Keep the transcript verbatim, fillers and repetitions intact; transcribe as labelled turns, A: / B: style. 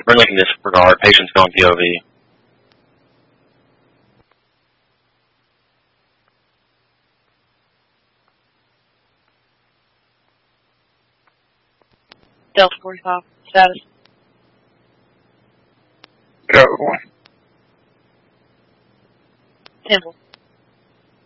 A: Burnley can disregard. Patient's going P O V.
B: Delta forty-five, status.
C: Delta one.
B: Temple.